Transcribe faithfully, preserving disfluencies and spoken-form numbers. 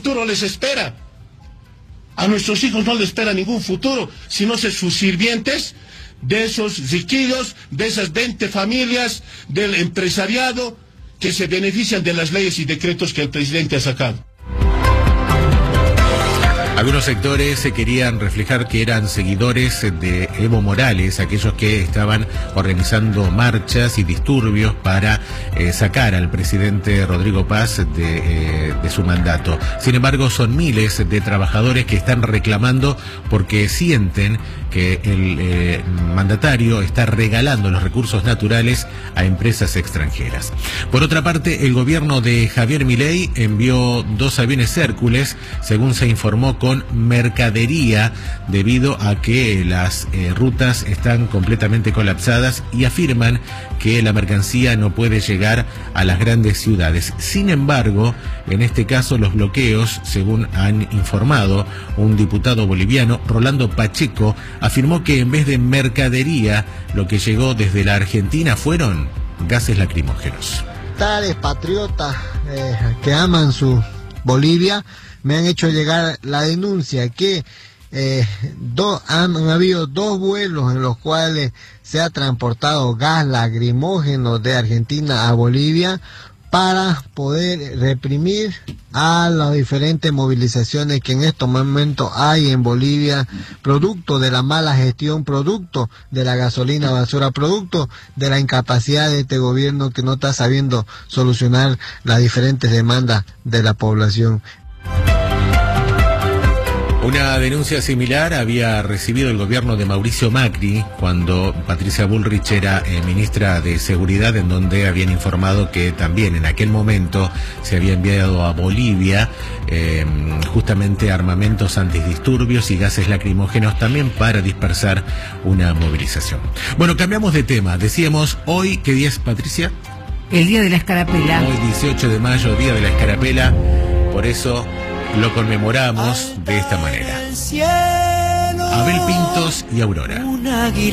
futuro les espera? A nuestros hijos no les espera ningún futuro, sino ser sus sirvientes de esos riquillos, de esas veinte familias del empresariado que se benefician de las leyes y decretos que el presidente ha sacado. Algunos sectores se querían reflejar que eran seguidores de Evo Morales, aquellos que estaban organizando marchas y disturbios para eh, sacar al presidente Rodrigo Paz de, eh, de su mandato. Sin embargo, son miles de trabajadores que están reclamando porque sienten que el eh, mandatario está regalando los recursos naturales a empresas extranjeras. Por otra parte, el gobierno de Javier Milei envió dos aviones Hércules, según se informó, con mercadería debido a que las eh, rutas están completamente colapsadas y afirman que la mercancía no puede llegar a las grandes ciudades. Sin embargo, en este caso los bloqueos, según han informado un diputado boliviano, Rolando Pacheco, afirmó que en vez de mercadería, lo que llegó desde la Argentina fueron gases lacrimógenos. Tales patriotas eh, que aman su Bolivia me han hecho llegar la denuncia que eh, do, han, han habido dos vuelos en los cuales se ha transportado gas lacrimógeno de Argentina a Bolivia para poder reprimir a las diferentes movilizaciones que en estos momentos hay en Bolivia, producto de la mala gestión, producto de la gasolina basura, producto de la incapacidad de este gobierno que no está sabiendo solucionar las diferentes demandas de la población. Una denuncia similar había recibido el gobierno de Mauricio Macri cuando Patricia Bullrich era eh, ministra de Seguridad, en donde habían informado que también en aquel momento se había enviado a Bolivia eh, justamente armamentos antidisturbios y gases lacrimógenos también para dispersar una movilización. Bueno, cambiamos de tema. Decíamos hoy, ¿qué día es, Patricia? El Día de la Escarapela. Hoy dieciocho de mayo, Día de la Escarapela, por eso lo conmemoramos de esta manera. Abel Pintos y Aurora.